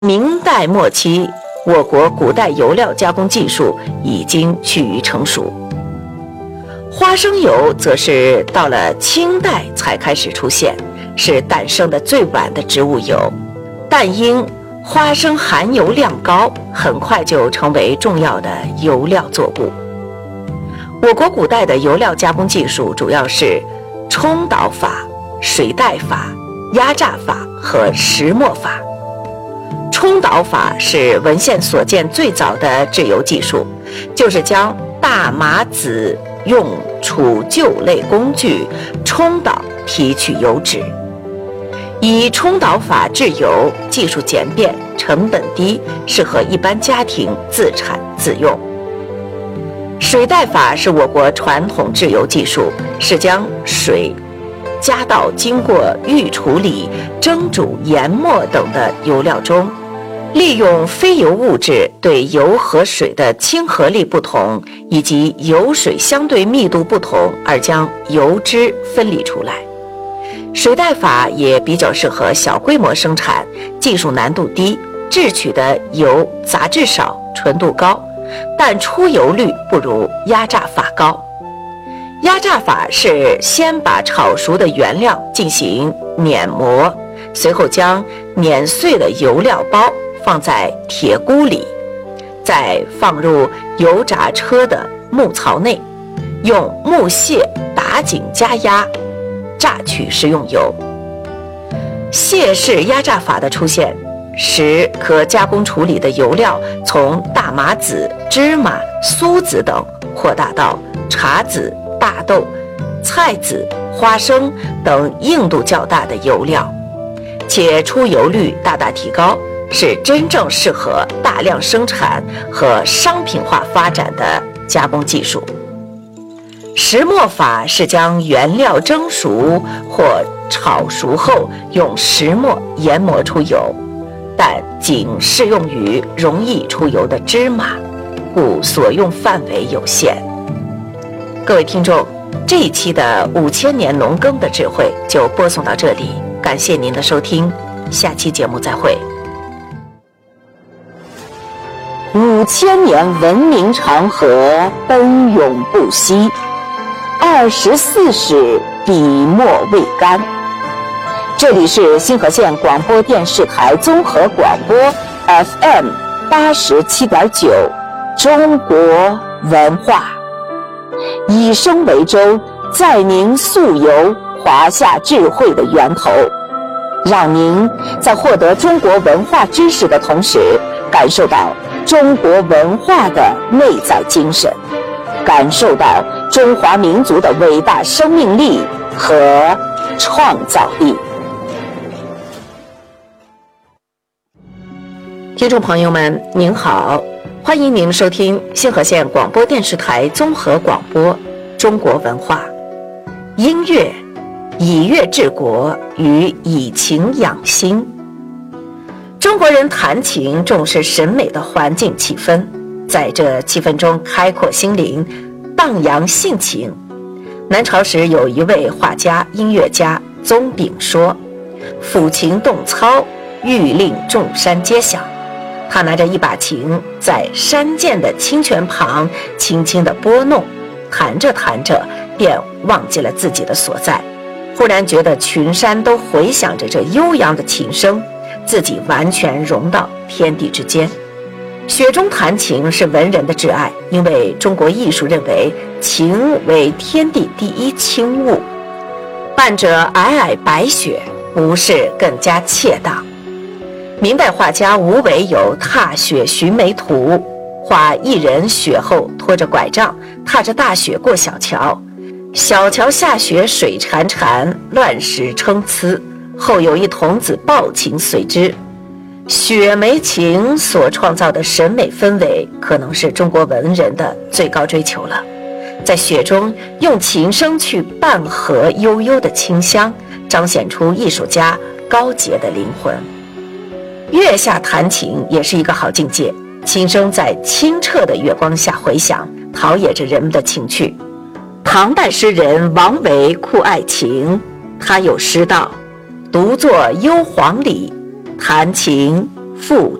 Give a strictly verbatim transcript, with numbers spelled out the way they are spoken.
明代末期，我国古代油料加工技术已经趋于成熟。花生油则是到了清代才开始出现，是诞生的最晚的植物油，但因花生含油量高，很快就成为重要的油料作物。我国古代的油料加工技术主要是冲捣法、水带法、压榨法和石磨法。冲捣法是文献所见最早的制油技术，就是将大麻籽用杵臼类工具冲捣提取油脂。以冲捣法制油，技术简便，成本低，适合一般家庭自产自用。水带法是我国传统制油技术，是将水加到经过预处理、蒸煮、研磨等的油料中，利用非油物质对油和水的亲和力不同，以及油水相对密度不同而将油脂分离出来。水带法也比较适合小规模生产，技术难度低，制取的油杂质少，纯度高，但出油率不如压榨法高。压榨法是先把炒熟的原料进行碾磨，随后将碾碎的油料包放在铁箍里，再放入油炸车的木槽内，用木屑打紧加压，榨取食用油。屑式压榨法的出现，使可加工处理的油料从大麻籽、芝麻、苏子等扩大到茶籽、大豆、菜籽、花生等硬度较大的油料，且出油率大大提高，是真正适合大量生产和商品化发展的加工技术。石磨法是将原料蒸熟或炒熟后用石磨研磨出油，但仅适用于容易出油的芝麻，故所用范围有限。各位听众，这一期的五千年农耕的智慧就播送到这里，感谢您的收听，下期节目再会。 五千年文明长河奔涌不息，二十四史笔墨未干。这里是新河县广播电视台综合广播 F M 八十七点九，中国文化，以声为舟，载您溯游华夏智慧的源头，让您在获得中国文化知识的同时，感受到中国文化的内在精神，感受到中华民族的伟大生命力和创造力。 听众朋友们您好，欢迎您收听新河县广播电视台综合广播中国文化。音乐以乐治国，与以情养心。中国人弹琴重视审美的环境气氛，在这气氛中开阔心灵，荡扬性情。南朝时有一位画家音乐家宗炳说，抚琴动操，欲令众山皆响。他拿着一把琴，在山涧的清泉旁轻轻地拨弄，弹着弹着便忘记了自己的所在，忽然觉得群山都回响着这悠扬的琴声，自己完全融到天地之间。雪中弹琴是文人的挚爱，因为中国艺术认为琴为天地第一清物，伴着皑皑白雪，不是更加切当。明代画家吴伟有《踏雪寻梅图》，画一人雪后拖着拐杖，踏着大雪过小桥，小桥下雪水潺潺，乱石参差，后有一童子抱琴随之。雪梅琴所创造的审美氛围，可能是中国文人的最高追求了。在雪中用琴声去伴和悠悠的清香，彰显出艺术家高洁的灵魂。月下弹琴也是一个好境界，琴声在清澈的月光下回响，陶冶着人们的情趣。唐代诗人王维酷爱琴，他有诗道：独坐幽篁里，弹琴复